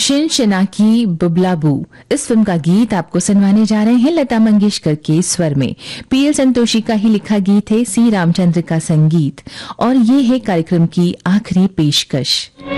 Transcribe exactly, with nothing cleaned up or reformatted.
Shin शनाकी बुबलाबू, इस film का गीत आपको सुनवाने जा रहे हैं लता मंगेशकर के स्वर में। पीएल संतोषी का ही लिखा गीत है, सी रामचंद्र का संगीत, और ये है कार्यक्रम की आखिरी पेशकश।